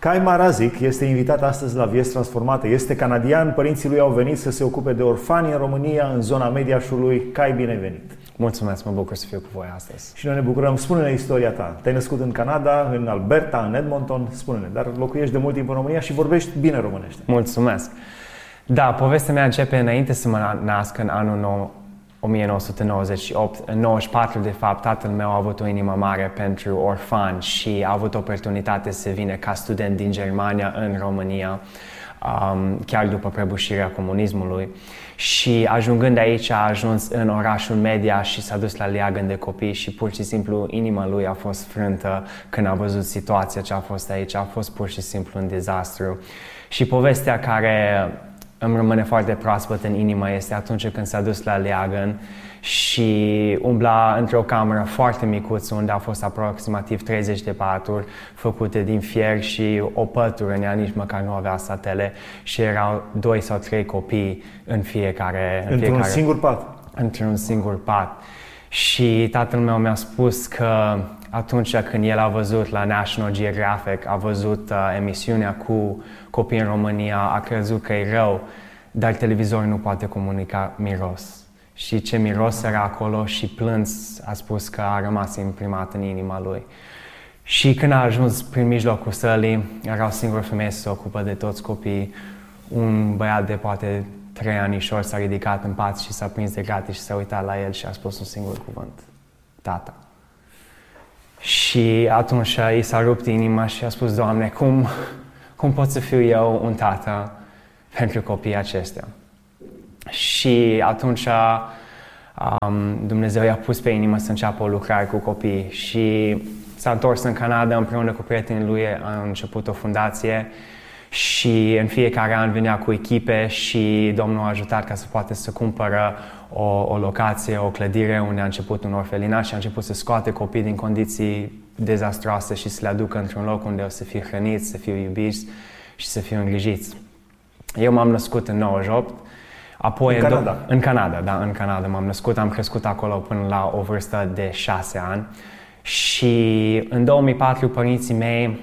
Kai Marazic este invitat astăzi la Vieți Transformate. Este canadian, părinții lui au venit să se ocupe de orfani în România, în zona Mediașului. Kai, bine ai venit! Mulțumesc, mă bucur să fiu cu voi astăzi. Și noi ne bucurăm. Spune-ne istoria ta. Te-ai născut în Canada, în Alberta, în Edmonton, spune-ne, dar locuiești de mult timp în România și vorbești bine românește. Mulțumesc! Da, povestea mea începe înainte să mă nasc în anul 1998. În 94, de fapt, tatăl meu a avut o inimă mare pentru orfani și a avut oportunitate să vină ca student din Germania în România, chiar după prăbușirea comunismului. Și ajungând aici, a ajuns în orașul Media și s-a dus la leagăn de copii și pur și simplu inima lui a fost frântă când a văzut situația ce a fost aici. A fost pur și simplu un dezastru. Și povestea care îmi rămâne foarte proaspăt în inimă este atunci când s-a dus la leagăn și umbla într-o cameră foarte micuță unde a fost aproximativ 30 de paturi făcute din fier și o pătură în ea nici măcar nu avea satele și erau 2 sau 3 copii în fiecare... Într-un singur pat? Într-un singur pat. Și tatăl meu mi-a spus că atunci când el a văzut la National Geographic, a văzut emisiunea cu copii în România, a crezut că e rău, dar televizorul nu poate comunica miros. Și ce miros era acolo și plâns, a spus că a rămas imprimat în inima lui. Și când a ajuns prin mijlocul sălii, era o singură femeie să se ocupă de toți copiii. Un băiat de poate 3 anișori s-a ridicat în pat și s-a prins de gratis și s-a uitat la el și a spus un singur cuvânt: tata. Și atunci i s-a rupt inima și a spus: Doamne, cum pot să fiu eu un tată pentru copiii aceștia? Și atunci Dumnezeu i-a pus pe inimă să înceapă o lucrare cu copii și s-a întors în Canada împreună cu prietenii lui, a început o fundație și în fiecare an venea cu echipe și Domnul a ajutat ca să poată să cumpără o locație, o clădire unde a început un orfelinat și a început să scoate copii din condiții dezastroase și să le aducă într-un loc unde o să fie hrăniți, să fie iubiți și să fie îngrijiți. Eu m-am născut în 98. Apoi în Canada, da, în Canada m-am născut, am crescut acolo până la o vârstă de 6 ani și în 2004 părinții mei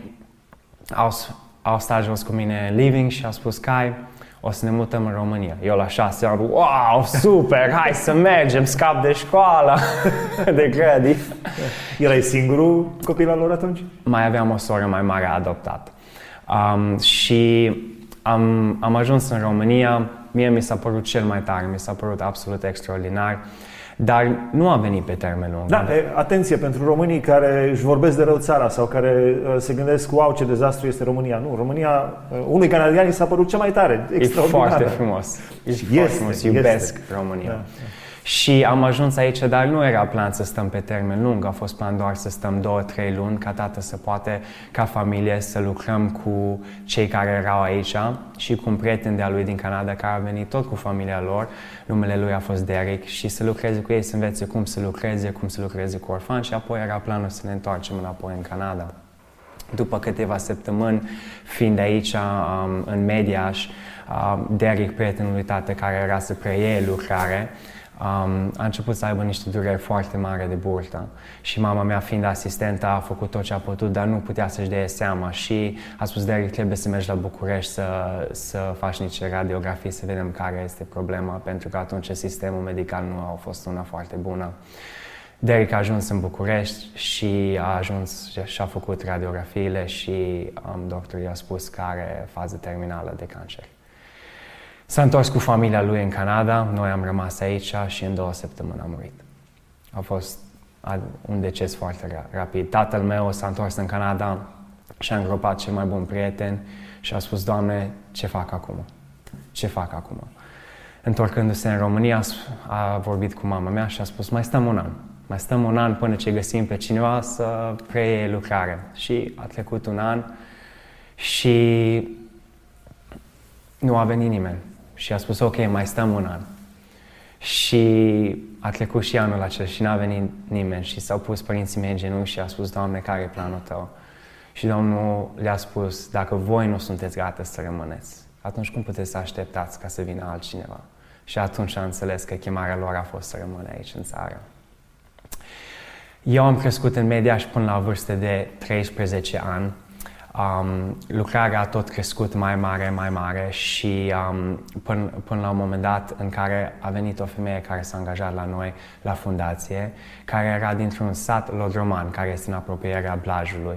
au stat jos cu mine living și au spus: Kai, o să ne mutăm în România. Eu la 6 ani, wow, super, hai să mergem, scap de școală, de grădini. Erai singurul copil al lor atunci? Mai aveam o soră mai mare adoptată. Și am ajuns în România. Mie mi s-a părut cel mai tare, mi s-a părut absolut extraordinar, dar nu a venit pe termen lung. Da, atenție pentru românii care își vorbesc de rău țara sau care se gândesc: wow, ce dezastru este România. Nu, România, unui canadian i s-a părut cel mai tare, extraordinar. E foarte frumos, foarte frumos, iubesc România. Da. Și am ajuns aici, dar nu era plan să stăm pe termen lung, a fost plan doar să stăm 2-3 luni, ca tată să poate, ca familie, să lucrăm cu cei care erau aici și cu un prieten de-a lui din Canada care a venit tot cu familia lor, numele lui a fost Derek, și să lucreze cu ei, să învețe cum să lucreze cu orfani și apoi era planul să ne întoarcem înapoi în Canada. După câteva săptămâni, fiind aici în Mediaș, Derek, prietenul lui tată care era să preie lucrare, a început să aibă niște dureri foarte mari de burtă și mama mea, fiind asistentă, a făcut tot ce a putut, dar nu putea să-și dea seama și a spus: Derek, trebuie să mergi la București să faci niște radiografii, să vedem care este problema, pentru că atunci sistemul medical nu a fost una foarte bună. Derek a ajuns în București și a făcut radiografiile și doctorul i-a spus că are fază terminală de cancer. S-a întors cu familia lui în Canada, noi am rămas aici și în 2 săptămâni a murit. A fost un deces foarte rapid. Tatăl meu s-a întors în Canada și a îngropat cel mai bun prieten și a spus: Doamne, ce fac acum? Ce fac acum? Întorcându-se în România, a vorbit cu mama mea și a spus: mai stăm un an. Mai stăm un an până ce găsim pe cineva să preie lucrare. Și a trecut un an și nu a venit nimeni. Și a spus: ok, mai stăm un an. Și a trecut și anul acela și n-a venit nimeni și s-au pus părinții mei în genunchi și a spus: Doamne, care e planul Tău? Și Domnul le-a spus: dacă voi nu sunteți gata să rămâneți, atunci cum puteți să așteptați ca să vină altcineva? Și atunci a înțeles că chemarea lor a fost să rămână aici în țară. Eu am crescut în Mediaș până la vârstă de 13 ani. lucrarea a tot crescut mai mare și până la un moment dat în care a venit o femeie care s-a angajat la noi, la fundație, care era dintr-un sat Lodroman, care este în apropierea Blajului.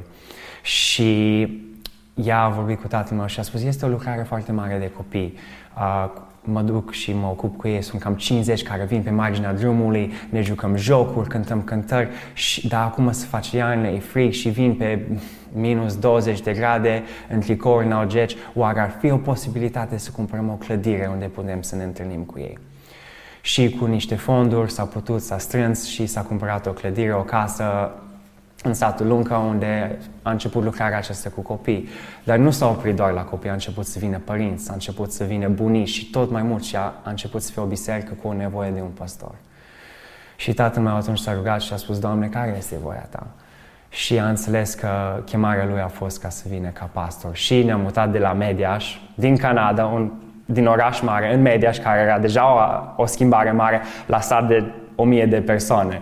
Și ea a vorbit cu tatăl meu și a spus, este o lucrare foarte mare de copii. Mă duc și mă ocup cu ei, sunt cam 50 care vin pe marginea drumului, ne jucăm jocuri, cântăm cântări, dar acum se face iarnă, e frig și vin pe minus 20 de grade, în tricouri, în algeci, oare ar fi o posibilitate să cumpărăm o clădire unde putem să ne întâlnim cu ei? Și cu niște fonduri s-a strâns și s-a cumpărat o clădire, o casă în satul Lunca, unde a început lucrarea aceasta cu copii. Dar nu s-a oprit doar la copii, a început să vină părinți, a început să vină bunici și tot mai mult și a început să fie o biserică cu o nevoie de un păstor. Și tatăl meu atunci s-a rugat și a spus, Doamne, care este voia Ta? Și a înțeles că chemarea lui a fost ca să vină ca pastor. Și ne-am mutat de la Mediaș, din Canada, din oraș mare, în Mediaș, care era deja o schimbare mare, la sat de 1000 de persoane.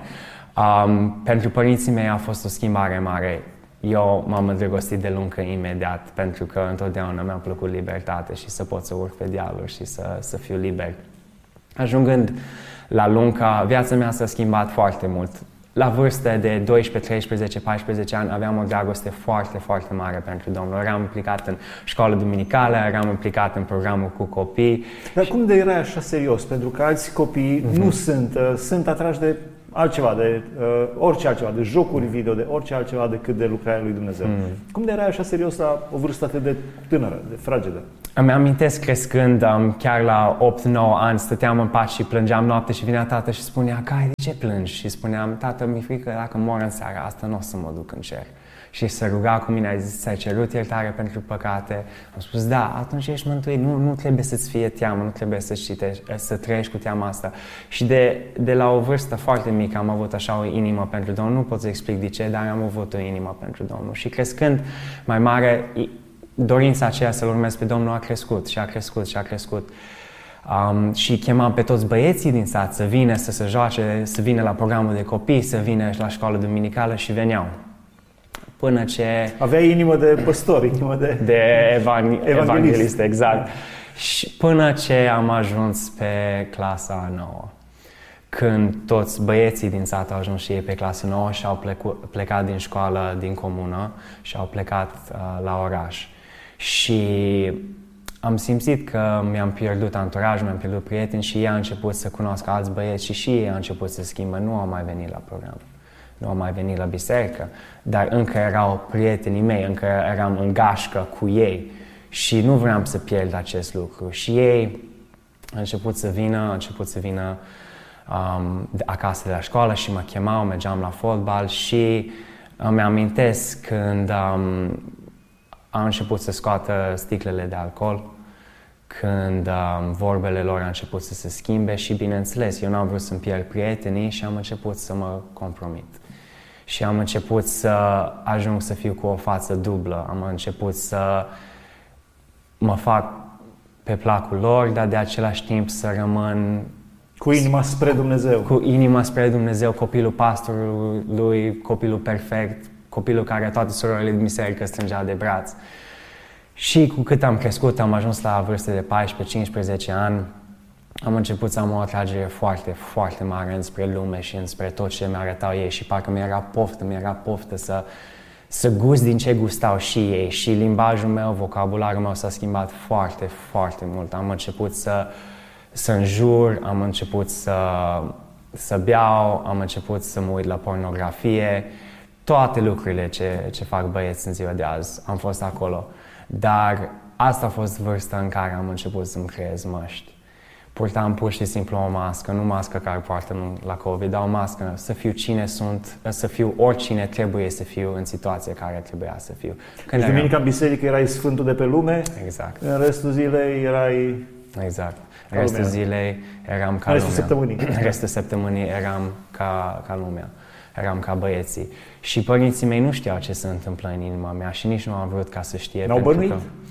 Pentru părinții mei a fost o schimbare mare. Eu m-am îndrăgostit de Lunca imediat, pentru că întotdeauna mi-a plăcut libertate și să pot să urc pe dealuri și să fiu liber. Ajungând la Lunca, viața mea s-a schimbat foarte mult. La vârstă de 12, 13, 14 ani aveam o dragoste foarte, foarte mare pentru Domnul. Eram implicat în școală duminicală, eram implicat în programul cu copii. Dar cum de erai așa serios? Pentru că alți copii nu sunt atrași de altceva, de orice altceva, de jocuri video, de orice altceva decât de lucrarea lui Dumnezeu. Cum de erai așa serios la o vârstă atât de tânără, de fragedă? Îmi amintesc crescând, chiar la 8-9 ani, stăteam în pat și plângeam noapte și vinea tată și spunea, Cai, de ce plângi? Și spuneam, tată, mi-e frică dacă mor în seara asta, nu o să mă duc în cer. Și se ruga cu mine, a zis, ți-ai cerut iertare pentru păcate? Am spus, da, atunci ești mântuit, nu trebuie să-ți fie teamă, nu trebuie să trăiești cu teama asta. Și de la o vârstă foarte mică am avut așa o inimă pentru Domnul, nu pot să explic de ce, dar am avut o inimă pentru Domnul. Și crescând mai mare, dorința aceea să-L urmez pe Domnul a crescut și a crescut și a crescut. Și chemam pe toți băieții din sat să vină, să se joace, să vină la programul de copii, să vină la școală duminicală și veneau. Până ce... Aveai inimă de păstor, inimă de evanghelist, exact. Și până ce am ajuns pe clasa 9. Când toți băieții din sat au ajuns și ei pe clasa 9 și au plecat din școală, din comună și au plecat la oraș. Și am simțit că mi-am pierdut anturajul, mi-am pierdut prieteni și ei au început să cunoască alți băieți și ei au început să schimbe, nu au mai venit la program. Nu am mai venit la biserică, dar încă erau prietenii mei, încă eram în gașcă cu ei și nu vreau să pierd acest lucru. Și ei au început să vină acasă de la școală și mă chemau, mergeam la fotbal și îmi amintesc când au început să scoată sticlele de alcool, când vorbele lor au început să se schimbe și, bineînțeles, eu n-am vrut să-mi pierd prietenii și am început să mă compromit. Și am început să ajung să fiu cu o față dublă. Am început să mă fac pe placul lor, dar de același timp să rămân... Cu inima spre Dumnezeu. Cu inima spre Dumnezeu, copilul pastorului, copilul perfect, copilul care toate surorile din biserică strângea de braț. Și cu cât am crescut, am ajuns la vârste de 14-15 ani, am început să am o atragere foarte, foarte mare înspre lume și înspre tot ce mi-arătau ei și parcă mi-era poftă să gust din ce gustau și ei. Și limbajul meu, vocabularul meu s-a schimbat foarte, foarte mult. Am început să înjur, am început să beau, am început să mă uit la pornografie, toate lucrurile ce fac băieți în ziua de azi, am fost acolo. Dar asta a fost vârsta în care am început să-mi creez măști. Purtam pur și simplu o mască, nu mască care poartă la COVID, dar o mască, să fiu cine sunt, să fiu oricine trebuie să fiu în situația care trebuia să fiu. Când duminica în biserică erai sfântul de pe lume, exact. În restul zilei erai... Exact. În restul zilei eram ca lumea. În restul săptămânii eram ca lumea. Eram ca băieții. Și părinții mei nu știau ce se întâmplă în inima mea și nici nu am vrut ca să știe. N-au bănuit?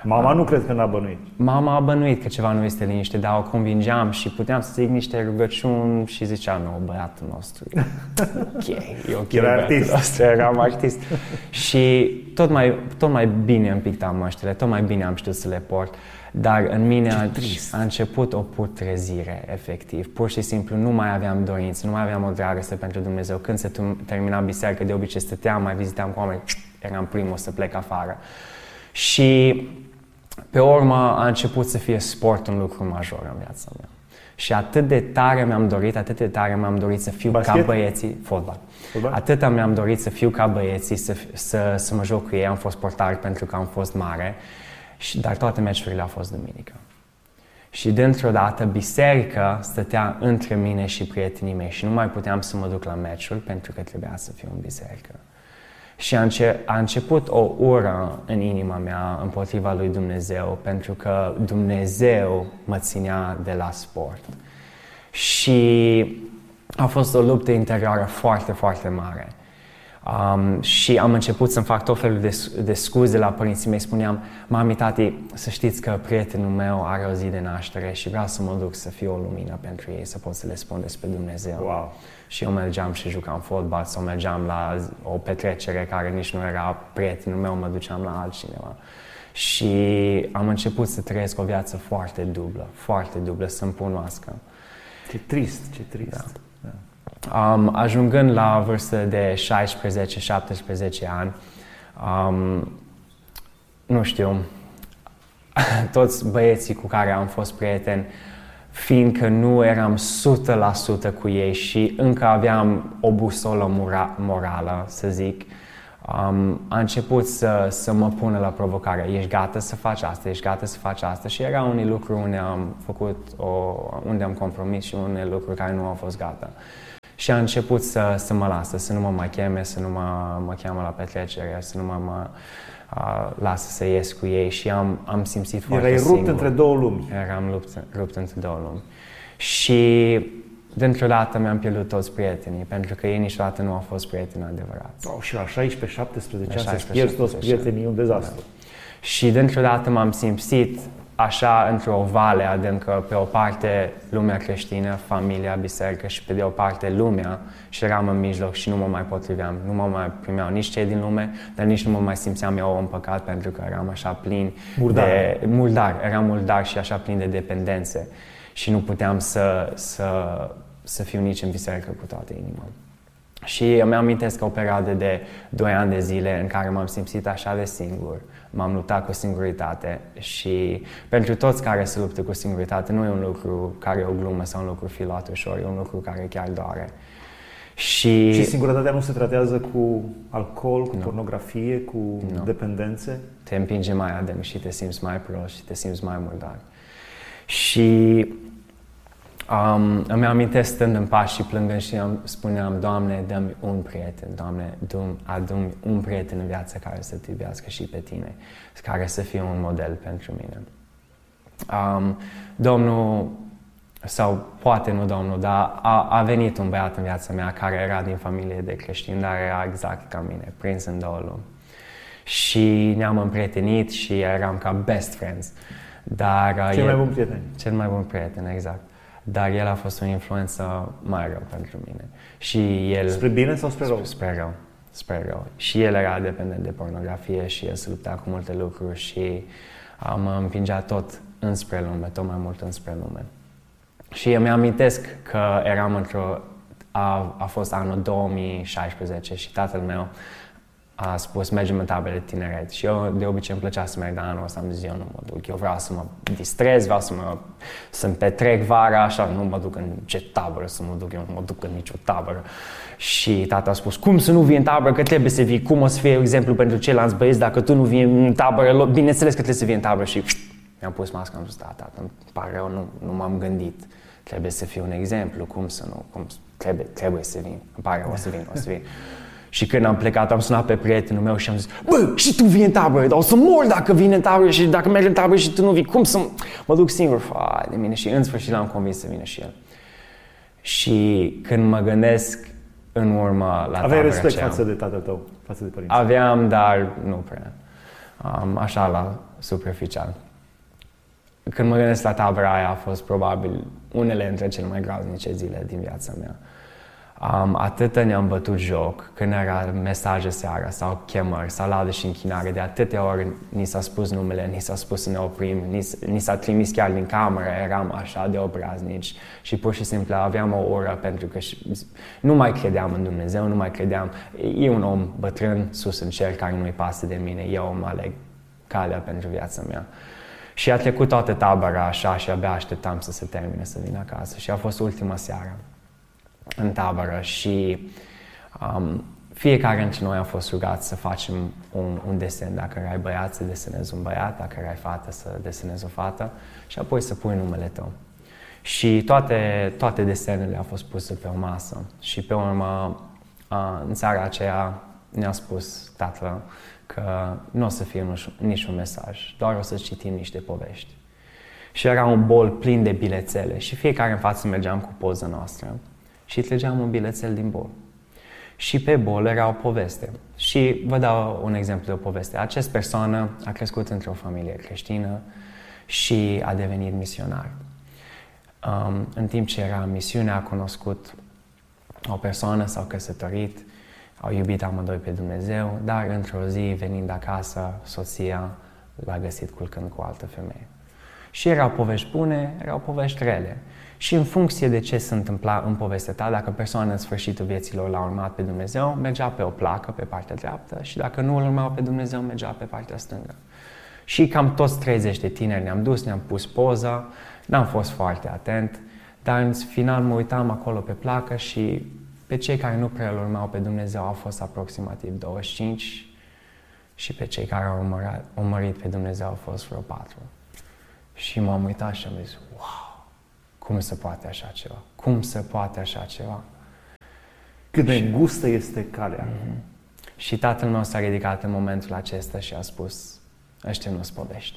Mama nu cred că n-a bănuit. Mama a bănuit că ceva nu este liniște, dar o convingeam și puteam să zic niște rugăciuni și zicea, nu, băiatul nostru, e ok, Era artist. Eram artist. Și tot mai bine îmi pictam măștile, tot mai bine am știut să le port, dar în mine a început o putrezire, efectiv. Pur și simplu nu mai aveam dorință, nu mai aveam o dragoste pentru Dumnezeu. Când se termina biserică, de obicei stăteam, mai vizitam cu oameni, eram primul să plec afară. Și pe urmă a început să fie sport un lucru major în viața mea. Și atât de tare mi-am dorit să fiu ca băieții, fotbal. Atât mi-am dorit să fiu ca băieții, să mă joc cu ei, am fost portar pentru că am fost mare, dar toate meciurile au fost duminică. Și dintr-o dată biserica stătea între mine și prietenii mei și nu mai puteam să mă duc la meciul pentru că trebuia să fiu în biserică. Și a început o ură în inima mea împotriva lui Dumnezeu, pentru că Dumnezeu mă ținea de la sport. Și a fost o luptă interioară foarte, foarte mare. Și am început să-mi fac tot felul de scuze la părinții mei. Spuneam, mami, tati, să știți că prietenul meu are o zi de naștere și vreau să mă duc să fiu o lumină pentru ei, să pot să le spun despre Dumnezeu. Wow. Și eu mergeam și jucam fotbal sau mergeam la o petrecere care nici nu era prietenul meu, mă duceam la altcineva. Și am început să trăiesc o viață foarte dublă, să-mi cunoască. Ce trist. Da. Ajungând la vârstă de 16-17 ani, nu știu, toți băieții cu care am fost prieteni, fiindcă nu eram 100% cu ei și încă aveam o busolă morală, să zic, a început să mă pună la provocare. Ești gata să faci asta, și era unii lucruri unde am compromis și unele lucruri care nu au fost gata. Și a început să mă lasă, să nu mă mai cheme, să nu mă cheamă la petrecere, să nu mă lasă să ies cu ei și am simțit foarte singur. Erai rupt între două lumi. Eram rupt între două lumi. Și dintr-o dată mi-am pierdut toți prietenii, pentru că ei niciodată nu au fost prieteni adevărați. Și la 16-17 ani să-ți pierzi toți prietenii, un dezastru. Da. Și dintr-o dată m-am simțit așa într-o vale adâncă, pe o parte lumea creștină, familia, biserică și pe de o parte lumea, și eram în mijloc și nu mă mai potriveam, nu mă mai primeau nici cei din lume, dar nici nu mă mai simțeam eu în păcat pentru că eram așa plin eram murdar și așa plin de dependențe și nu puteam să fiu nici în biserică cu toată inima. Și îmi amintesc o perioadă de 2 ani de zile în care m-am simțit așa de singur. M-am luptat cu singuritate și pentru toți care se luptă cu singuritate nu e un lucru care e o glumă sau un lucru filat ușor, e un lucru care chiar doare. Și singurătatea nu se tratează cu alcool, cu pornografie, cu dependențe? Te împinge mai adânc și te simți mai prost și te simți mai murdar. Și îmi amintesc stând în pași și plângând și spuneam, Doamne, dă-mi un prieten, Doamne, adu-mi un prieten în viață care să te iubească și pe tine, care să fie un model pentru mine. Domnul, sau poate nu Domnul, dar a venit un băiat în viața mea care era din familie de creștini, dar era exact ca mine, prins în două lumi. Și ne-am împrietenit și eram ca best friends. Cel mai bun prieten. Cel mai bun prieten, exact. Dar el a fost o influență mai rău pentru mine. Și el, spre bine sau spre rău? Spre rău. Și el era dependent de pornografie și el se lupta cu multe lucruri și mă împingea tot înspre lume, tot mai mult înspre lume. Și eu mi-amintesc că eram a fost anul 2016 și tatăl meu a spus, mergem în tabere de tineret. Și eu de obicei îmi plăcea să merg, dar anul ăsta am zis, eu nu mă duc. Eu vreau să mă distrez, vreau să-mi petrec vara, așa, nu mă duc în ce tabără să mă duc, eu nu mă duc în nicio tabără. Și tata a spus, cum să nu vii în tabără, că trebuie să vii, cum o să fie exemplu pentru ceilalți băieți dacă tu nu vii în tabără, bineînțeles că trebuie să vii în tabără. Și mi-am pus masca, am zis, tata, îmi pare rău, nu m-am gândit, trebuie să fiu un exemplu, cum să nu, trebuie să vin, îmi pare rău, o să vin. Și când am plecat, am sunat pe prietenul meu și am zis, bă, și tu vii în tabără, dar o să mor dacă vin în tabără și dacă mergi în tabără și tu nu vii, cum să mă duc singur? De mine. Și în sfârșit l-am convins să vină și el. Și când mă gândesc în urmă la tabără aveai respect față de tatăl tău, față de părinți? Aveam, dar nu prea. așa la superficial. Când mă gândesc la tabăra aia, a fost probabil unele dintre cele mai groaznice zile din viața mea. Atâta ne-am bătut joc când era mesaje seara sau chemări sau laudă și închinare. De atâtea ori ni s-a spus numele, ni s-a spus să ne oprim, ni s-a trimis chiar din cameră, eram așa de obraznici și pur și simplu aveam o ură pentru că nu mai credeam în Dumnezeu, nu mai credeam. E un om bătrân sus în cer care nu-i pasă de mine, eu mă aleg calea pentru viața mea. Și a trecut toată tabăra așa și abia așteptam să se termine, să vin acasă. Și a fost ultima seară în tabără și fiecare dintre noi a fost rugat să facem un desen. Dacă erai băiat, să desenezi un băiat, dacă erai fată, să desenezi o fată și apoi să pui numele tău. Și toate desenele au fost puse pe o masă și pe urmă, în seara aceea, ne-a spus tatăl că nu o să fie niciun mesaj, doar o să citim niște povești. Și era un bol plin de bilețele și fiecare în față mergeam cu poza noastră și trăgeam un bilețel din bol. Și pe bol era o poveste. Și vă dau un exemplu de o poveste. Această persoană a crescut într-o familie creștină și a devenit misionar. În timp ce era în misiune, a cunoscut o persoană, s-au căsătorit, au iubit amândoi pe Dumnezeu, dar într-o zi, venind acasă, soția l-a găsit culcând cu o altă femeie. Și erau povești bune, erau povești rele. Și în funcție de ce se întâmpla în povestea ta, dacă persoana în sfârșitul vieților l-a urmat pe Dumnezeu, mergea pe o placă pe partea dreaptă și dacă nu îl urmau pe Dumnezeu, mergea pe partea stângă. Și cam toți 30 de tineri ne-am dus, ne-am pus poza, n-am fost foarte atent, dar în final mă uitam acolo pe placă și pe cei care nu prea îl urmau pe Dumnezeu au fost aproximativ 25 și pe cei care au urmărit pe Dumnezeu au fost vreo 4. Și m-am uitat și am zis, wow, cum se poate așa ceva? Cum se poate așa ceva? Cât de îngustă este calea. Și tatăl meu s-a ridicat în momentul acesta și a spus, ăștia nu-s povești.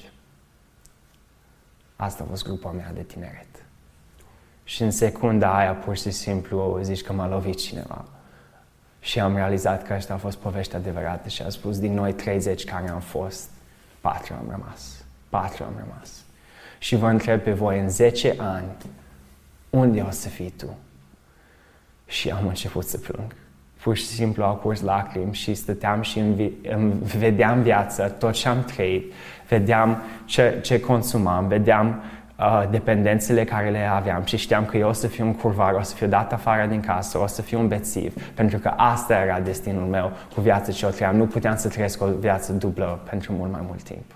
Asta a fost grupa mea de tineret. Și în secunda aia, pur și simplu, zici că m-a lovit cineva. Și am realizat că ăștia au fost povești adevărate și a spus, din noi 30 care am fost, 4 am rămas. 4 am rămas. Și vă întreb pe voi, în 10 ani, unde o să fii tu? Și am început să plâng. Pur și simplu au curs lacrimi și stăteam și vedeam viața, tot ce am trăit, vedeam ce consumam, vedeam dependențele care le aveam și știam că eu o să fiu un curvar, o să fiu dat afară din casă, o să fiu un bețiv, pentru că asta era destinul meu cu viața ce o trăiam. Nu puteam să trăiesc o viață dublă pentru mult mai mult timp.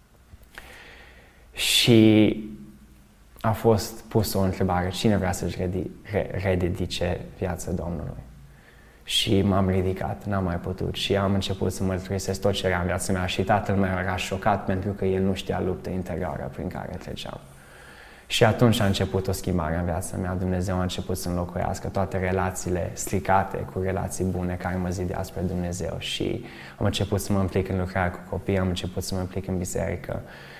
Și a fost pusă o întrebare, cine vrea să-și rededice viața Domnului? Și m-am ridicat, n-am mai putut și am început să mărturisesc tot ce era în viața mea și tatăl meu era șocat pentru că el nu știa lupta interioară prin care treceam. Și atunci a început o schimbare în viața mea. Dumnezeu a început să înlocuiască toate relațiile stricate cu relații bune care mă zideau spre Dumnezeu și am început să mă implic în lucrarea cu copii, am început să mă implic în biserică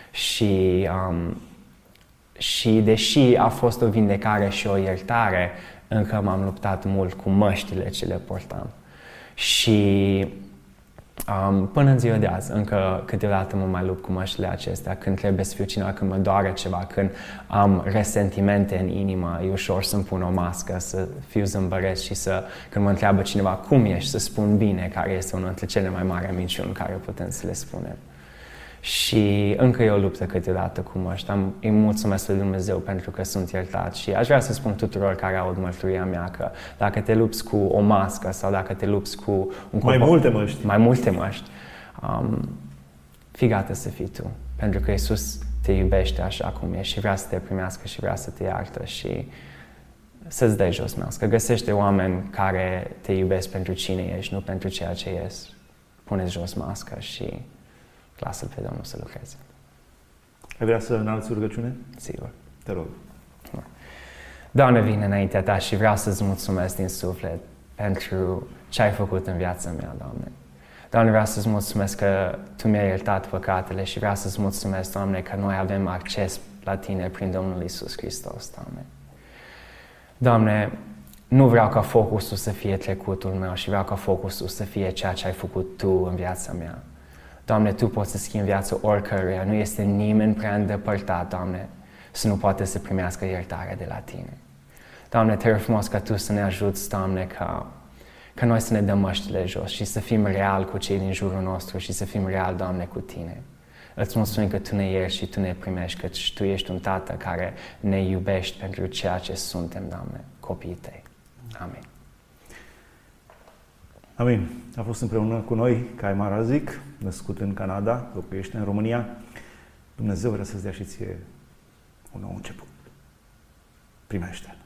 și deși a fost o vindecare și o iertare, încă m-am luptat mult cu măștile ce le portam. Și până în ziua de azi, încă câteodată mă mai lupt cu măștile acestea, când trebuie să fiu cineva, când mă doare ceva, când am resentimente în inimă, e ușor să-mi pun o mască, să fiu zâmbăreț și când mă întreabă cineva cum ești, să spun bine, care este unul dintre cele mai mari minciuni care putem să le spunem. Și încă e o luptă câteodată cu măști. Îi mulțumesc lui Dumnezeu pentru că sunt iertat și aș vrea să spun tuturor care aud mărturia mea că dacă te lupți cu o mască sau dacă te lupți cu mai multe măști, fii gata să fii tu, pentru că Iisus te iubește așa cum ești și vrea să te primească și vrea să te iartă și să-ți dai jos mască. Găsește oameni care te iubesc pentru cine ești, nu pentru ceea ce ești. Pune-ți jos masca și lasă-L pe Domnul să lucreze. Ai vrea să înalți rugăciune? Sigur. Te rog. Doamne, vin înaintea Ta și vreau să-ți mulțumesc din suflet pentru ce ai făcut în viața mea, Doamne. Doamne, vreau să-ți mulțumesc că Tu mi-ai iertat păcatele și vreau să-ți mulțumesc, Doamne, că noi avem acces la Tine prin Domnul Iisus Hristos, Doamne. Doamne, nu vreau ca focusul să fie trecutul meu și vreau ca focusul să fie ceea ce ai făcut Tu în viața mea. Doamne, Tu poți să schimbi viața oricăruia. Nu este nimeni prea îndepărtat, Doamne, să nu poate să primească iertare de la Tine. Doamne, Te rog frumos ca Tu să ne ajuți, Doamne, ca noi să ne dăm măștile jos și să fim real cu cei din jurul nostru și să fim real, Doamne, cu Tine. Îți mulțumim că Tu ne ierți și Tu ne primești, că Tu ești un Tată care ne iubești pentru ceea ce suntem, Doamne, copiii Tăi. Amin. Amin. A fost împreună cu noi Caimar Razic, născut în Canada, locuiește în România. Dumnezeu vrea să-ți dea și ție un nou început. Primește-l.